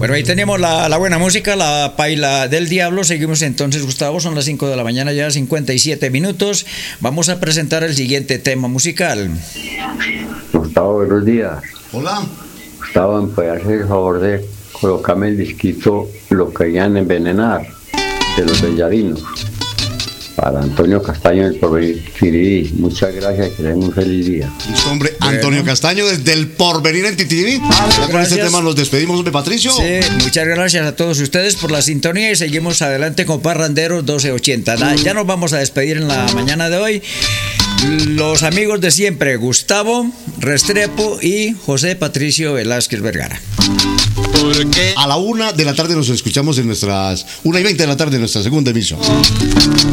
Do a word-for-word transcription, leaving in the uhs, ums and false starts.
Pero ahí tenemos la, la buena música, la paila del diablo. Seguimos entonces, Gustavo, son las cinco de la mañana, ya cincuenta y siete minutos. Vamos a presentar el siguiente tema musical. Gustavo, buenos días. Hola. Gustavo, ¿me puede hacer el favor de colocarme el disquito Lo querían envenenar, de los Belladinos? Para Antonio Castaño del Porvenir Titirí. Muchas gracias y que tengan un feliz día. Listo, hombre. Bueno. Antonio Castaño desde el Porvenir en Titirí. Ya con este tema nos despedimos, hombre, Patricio. Sí, muchas gracias a todos ustedes por la sintonía y seguimos adelante con Parranderos doce ochenta. Ya nos vamos a despedir en la mañana de hoy. Los amigos de siempre, Gustavo Restrepo y José Patricio Velázquez Vergara. A la una de la tarde nos escuchamos en nuestras... Una y veinte de la tarde en nuestra segunda emisión.